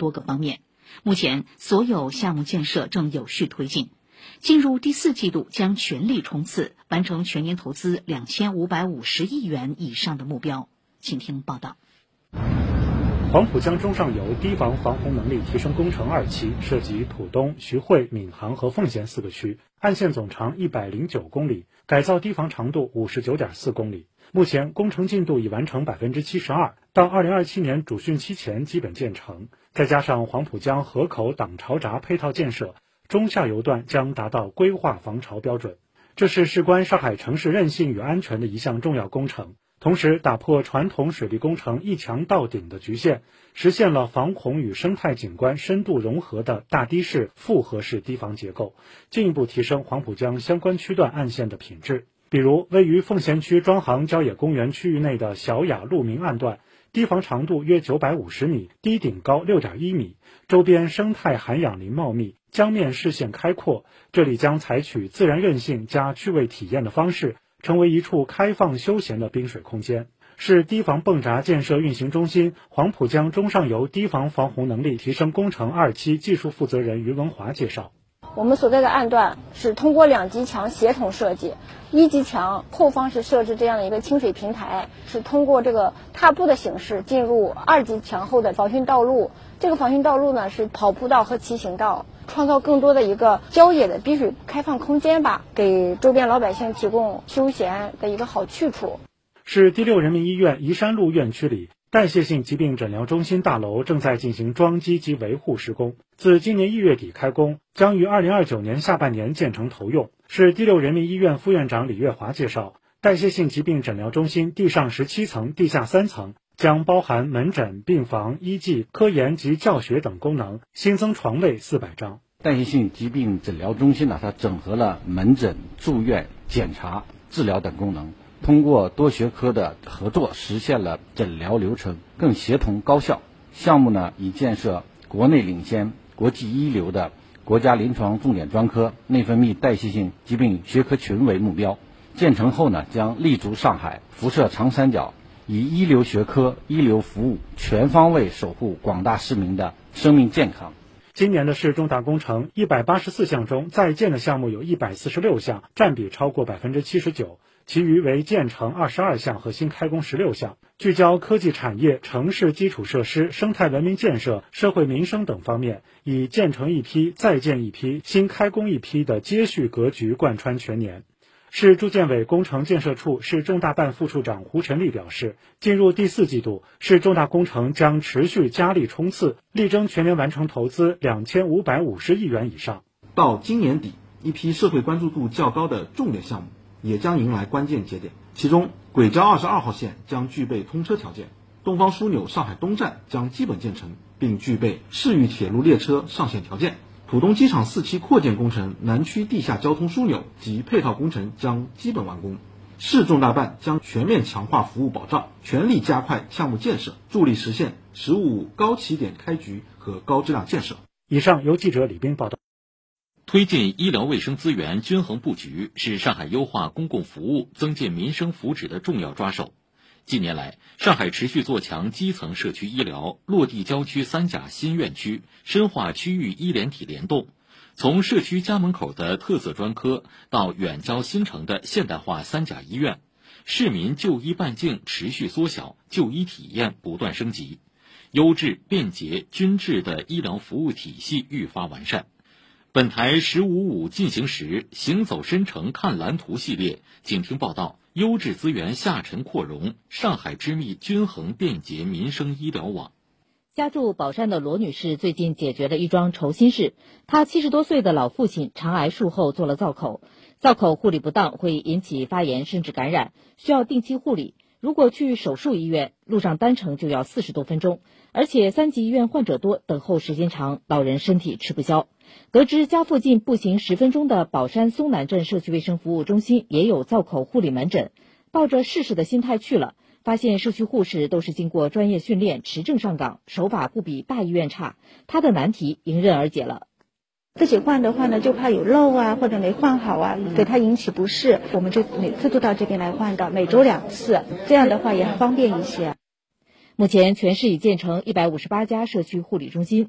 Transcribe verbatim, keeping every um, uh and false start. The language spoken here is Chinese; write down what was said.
多个方面。目前所有项目建设正有序推进，进入第四季度将全力冲刺，完成全年投资两千五百五十亿元以上的目标。请听报道。 黄浦江中上游堤防防洪能力提升工程二期涉及浦东、徐汇、闵行和奉贤四个区，岸线总长一百零九公里，改造堤防长度五十九点四公里。目前工程进度已完成百分之七十二，到二零二七年主汛期前基本建成。再加上黄浦江河口挡潮闸配套建设，中下游段将达到规划防潮标准。这是事关上海城市韧性与安全的一项重要工程，同时打破传统水利工程一墙到顶的局限，实现了防洪与生态景观深度融合的大堤式复合式堤防结构，进一步提升黄浦江相关区段岸线的品质。比如位于奉贤区庄行郊野公园区域内的小雅路明岸段，堤防长度约九百五十米，堤顶高 六点一米，周边生态涵养林茂密，江面视线开阔。这里将采取自然韧性加趣味体验的方式，成为一处开放休闲的滨水空间。市堤防泵闸建设运行中心黄浦江中上游堤防防洪能力提升工程二期技术负责人于文华介绍， 我们所在的岸段是通过两级墙协同设计，一级墙后方是设置这样的一个清水平台，是通过这个踏步的形式进入二级墙后的防汛道路。这个防汛道路呢是跑步道和骑行道，创造更多的一个郊野的滨水开放空间吧，给周边老百姓提供休闲的一个好去处。 市第六人民医院宜山路院区里，代谢性疾病诊疗中心大楼正在进行装机及维护施工，自今年一月底开工，将于二零二九年下半年建成投用。市第六人民医院副院长李月华介绍，代谢性疾病诊疗中心地上十七层、地下三层，将包含门诊、病房、医技、科研及教学等功能，新增床位四百张。 代谢性疾病诊疗中心呢，它整合了门诊、住院、检查、治疗等功能。通过多学科的合作，实现了诊疗流程更协同高效。项目呢，以建设国内领先、国际一流的国家临床重点专科内分泌代谢性疾病学科群为目标。建成后呢，将立足上海，辐射长三角，以一流学科、一流服务，全方位守护广大市民的生命健康。 今年的市重大工程一百八十四项中，在建的项目有一百四十六项，占比超过百分之七十九。其余为建成二十二项和新开工十六项，聚焦科技产业、城市基础设施、生态文明建设、社会民生等方面，以建成一批、再建一批、新开工一批的接续格局贯穿全年。市住建委工程建设处市重大办副处长胡晨立表示，进入第四季度，市重大工程将持续加力冲刺，力争全年完成投资两千五百五十亿元以上。 到今年底，一批社会关注度较高的重点项目也将迎来关键节点，其中轨交二十二号线将具备通车条件，东方枢纽上海东站将基本建成，并具备市域铁路列车上线条件。浦东机场四期扩建工程南区地下交通枢纽及配套工程将基本完工。市重大办将全面强化服务保障，全力加快项目建设，助力实现“十五五”高起点开局和高质量建设。 以上由记者李斌报道。 推进医疗卫生资源均衡布局是上海优化公共服务、增进民生福祉的重要抓手。近年来，上海持续做强基层社区医疗，落地郊区三甲新院区，深化区域医联体联动。从社区家门口的特色专科到远郊新城的现代化三甲医院，市民就医半径持续缩小，就医体验不断升级，优质、便捷、均质的医疗服务体系愈发完善。本台十五五进行时行走深城看蓝图系列，请听报道：优质资源下沉扩容，上海织密均衡便捷民生医疗网。 家住宝山的罗女士最近解决了一桩愁心事。她七十多岁的老父亲肠癌术后做了造口，造口护理不当会引起发炎甚至感染，需要定期护理。如果去手术医院，路上单程就要四十多分钟，而且三级医院患者多，等候时间长，老人身体吃不消。得知家附近步行十分钟的宝山松南镇社区卫生服务中心也有造口护理门诊，抱着试试的心态去了，发现社区护士都是经过专业训练，持证上岗，手法不比大医院差，他的难题迎刃而解了。 自己换的话呢，就怕有漏啊，或者没换好啊，给他引起不适，我们就每次都到这边来换的，每周两次，这样的话也方便一些。 目前全市已建成一百五十八家社区护理中心，